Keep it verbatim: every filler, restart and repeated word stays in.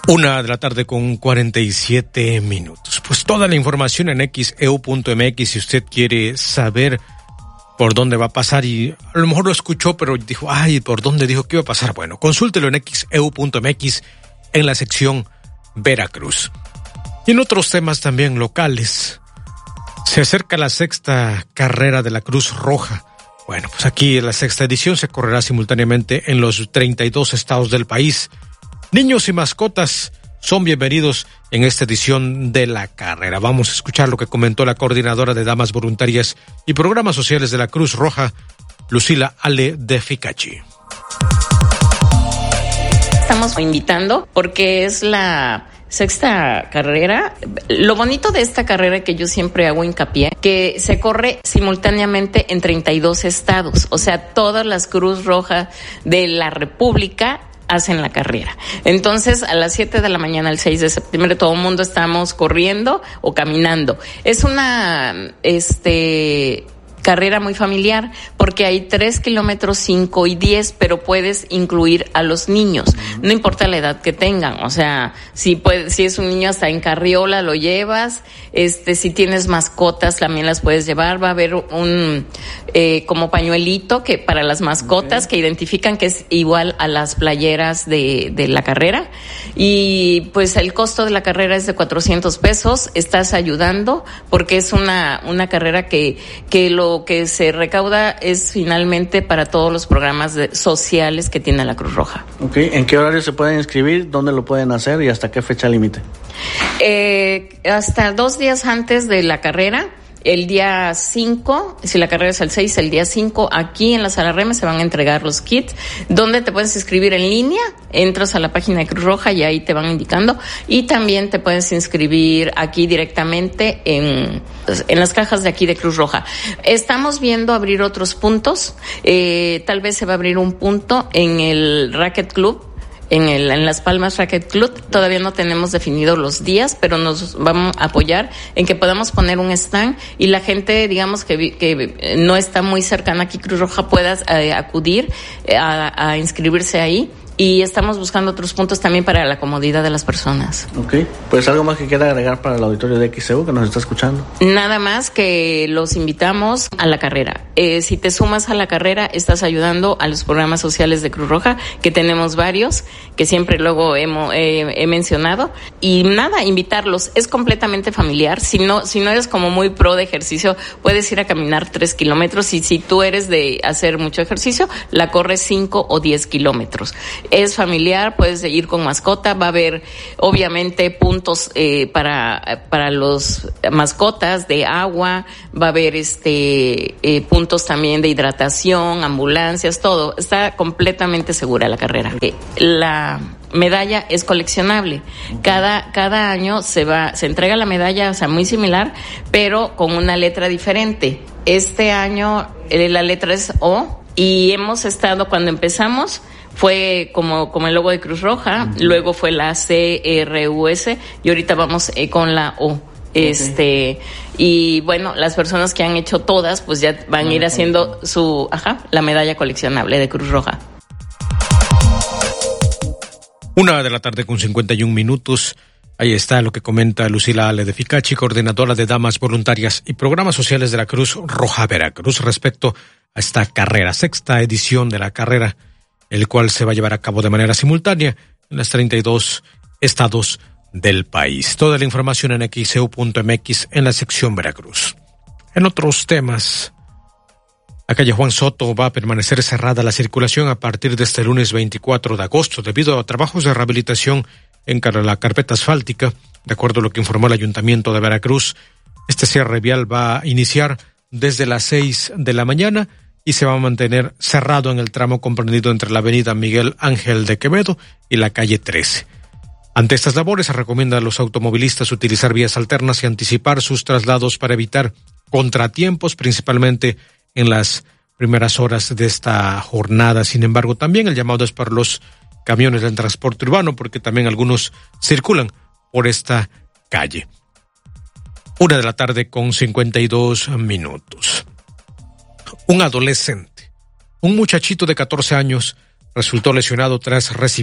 Una de la tarde con cuarenta y siete minutos. Pues toda la información en x e u punto m x si usted quiere saber por dónde va a pasar, y a lo mejor lo escuchó, pero dijo, ay, ¿por dónde dijo que iba a pasar? Bueno, consúltelo en x e u punto m x en la sección Veracruz. Y en otros temas también locales, se acerca la sexta carrera de la Cruz Roja. Bueno, pues aquí en la sexta edición se correrá simultáneamente en los treinta y dos estados del país. Niños y mascotas son bienvenidos en esta edición de la carrera. Vamos a escuchar lo que comentó la coordinadora de Damas Voluntarias y Programas Sociales de la Cruz Roja, Lucila Ale de Ficachi. Estamos invitando porque es la sexta carrera. Lo bonito de esta carrera, que yo siempre hago hincapié, que se corre simultáneamente en treinta y dos estados. O sea, todas las Cruz Rojas de la República hacen la carrera. Entonces, a las siete de la mañana, el seis de septiembre, todo el mundo estamos corriendo o caminando. Es una, este, carrera muy familiar, porque hay tres kilómetros, cinco y diez, pero puedes incluir a los niños, no importa la edad que tengan. O sea, si puede, si es un niño hasta en carriola lo llevas, este, si tienes mascotas también las puedes llevar. Va a haber un, eh, como pañuelito que para las mascotas, okay, que identifican que es igual a las playeras de, de la carrera. Y pues el costo de la carrera es de cuatrocientos pesos. Estás ayudando porque es una, una carrera que, que lo que se recauda es finalmente para todos los programas de, sociales que tiene la Cruz Roja. Okay. ¿En qué horario se pueden inscribir? ¿Dónde lo pueden hacer? ¿Y hasta qué fecha límite? Eh, hasta dos días antes de la carrera. El día cinco, si la carrera es el seis, el día cinco, aquí en la Sala Reme se van a entregar los kits, donde te puedes inscribir en línea. Entras a la página de Cruz Roja y ahí te van indicando. Y también te puedes inscribir aquí directamente en, en las cajas de aquí de Cruz Roja. Estamos viendo abrir otros puntos. Eh, tal vez se va a abrir un punto en el Racket Club, en el, en Las Palmas Racket Club. Todavía no tenemos definidos los días, pero nos vamos a apoyar en que podamos poner un stand y la gente, digamos, que, que no está muy cercana aquí Cruz Roja, pueda eh, acudir a, a inscribirse ahí. Y estamos buscando otros puntos también para la comodidad de las personas. Ok, pues algo más que quiera agregar para el auditorio de X E U que nos está escuchando. Nada más que los invitamos a la carrera. Eh, si te sumas a la carrera, estás ayudando a los programas sociales de Cruz Roja, que tenemos varios, que siempre luego hemos, eh, he mencionado. Y nada, invitarlos. Es completamente familiar. Si no, si no eres como muy pro de ejercicio, puedes ir a caminar tres kilómetros. Y si tú eres de hacer mucho ejercicio, la corres cinco o diez kilómetros. Es familiar, puedes ir con mascota. Va a haber obviamente puntos eh, para para los mascotas de agua, va a haber este eh, puntos también de hidratación, ambulancias, todo. Está completamente segura la carrera. Eh, la medalla es coleccionable. Cada cada año se va se entrega la medalla, o sea, muy similar, pero con una letra diferente. Este año eh, la letra es O, y hemos estado, cuando empezamos fue como como el logo de Cruz Roja, uh-huh. Luego fue la C R U S y ahorita vamos eh, con la O. Este, okay. Y bueno, las personas que han hecho todas, pues ya van a ir haciendo su, ajá, la medalla coleccionable de Cruz Roja. Una de la tarde con cincuenta y un minutos. Ahí está lo que comenta Lucila Ale de Ficachi, coordinadora de Damas Voluntarias y Programas Sociales de la Cruz Roja Veracruz, respecto a esta carrera, sexta edición de la carrera, el cual se va a llevar a cabo de manera simultánea en los treinta y dos estados del país. Toda la información en x e u punto m x en la sección Veracruz. En otros temas, la calle Juan Soto va a permanecer cerrada la circulación a partir de este lunes veinticuatro de agosto debido a trabajos de rehabilitación en la carpeta asfáltica. De acuerdo a lo que informó el Ayuntamiento de Veracruz, este cierre vial va a iniciar desde las seis de la mañana y se va a mantener cerrado en el tramo comprendido entre la avenida Miguel Ángel de Quevedo y la calle trece. Ante estas labores se recomienda a los automovilistas utilizar vías alternas y anticipar sus traslados para evitar contratiempos, principalmente en las primeras horas de esta jornada. Sin embargo, también el llamado es para los camiones del transporte urbano, porque también algunos circulan por esta calle. Una de la tarde con cincuenta y dos minutos. Un adolescente, un muchachito de catorce años, resultó lesionado tras recibir